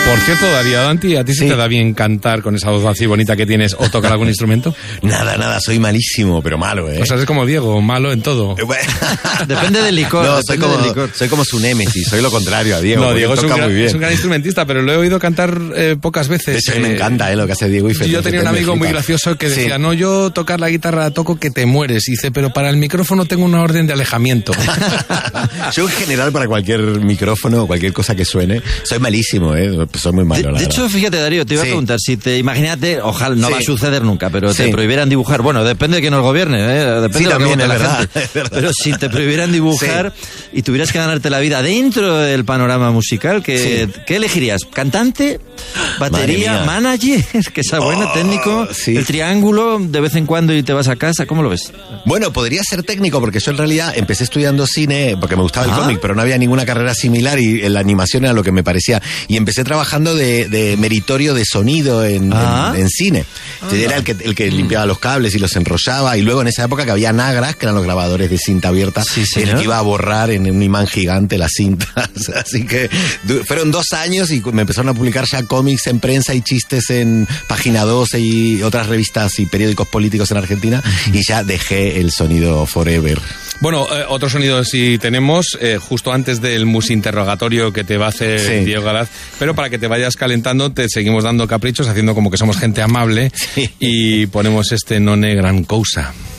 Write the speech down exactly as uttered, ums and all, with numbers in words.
Por cierto, Darío Danti, ¿a ti se Sí. te da bien cantar con esa voz así bonita que tienes o tocar algún instrumento? Nada, nada, soy malísimo, pero malo, ¿eh? O sea, es como Diego, malo en todo. Depende del licor. No, soy depende como, del licor. soy como su némesis, soy lo contrario a Diego. No, porque Diego es un, toca gran, muy bien. es un gran instrumentista, pero lo he oído cantar eh, pocas veces. De hecho, a mí me Eh, encanta, ¿eh? Lo que hace Diego y Felipe. Yo tenía un amigo muy gracioso que decía, Sí. no, yo tocar la guitarra toco que te mueres. Y dice, pero para el micrófono tengo una orden de alejamiento. Yo en general para cualquier micrófono o cualquier cosa que suene, soy malísimo, ¿eh? Soy muy malo, De, la de verdad. hecho, fíjate, Darío, te iba Sí. a preguntar, si te imagínate, ojalá no Sí. va a suceder nunca, pero te Sí. prohibieran dibujar, bueno, depende de que nos gobierne, ¿eh? Depende Sí, de lo que también, vote es la verdad, gente. es verdad. Pero si te prohibieran dibujar y tuvieras que ganarte la vida dentro del panorama musical, ¿qué, Sí. ¿qué elegirías? ¿Cantante? ¿Batería? Madre mía. ¿Manager? Que sea bueno, Oh, técnico, sí. el triángulo, de vez en cuando y te vas a casa, ¿cómo lo ves? Bueno, podría ser técnico, porque yo en realidad empecé estudiando cine porque me gustaba el Ah. cómic, pero no había ninguna carrera similar y la animación era lo que me parecía. Y empecé trabajando de, de meritorio de sonido en, Ah. en, en cine. Entonces, era el que, el que limpiaba los cables y los enrollaba. Y luego en esa época que había Nagras, que eran los grabadores de cinta abierta, Sí, el señor. que iba a borrar en un imán gigante las cintas. Así que du- fueron dos años y me empezaron a publicar ya cómics en prensa y chistes en Página doce y otras revistas y periódicos políticos en Argentina. Y ya dejé el sonido forever. Bueno, eh, otro sonido sí tenemos, eh, justo antes del musinterrogatorio que te va a hacer Sí. Diego Galaz, pero para que te vayas calentando te seguimos dando caprichos, haciendo como que somos gente amable Sí. y ponemos este non è gran cousa.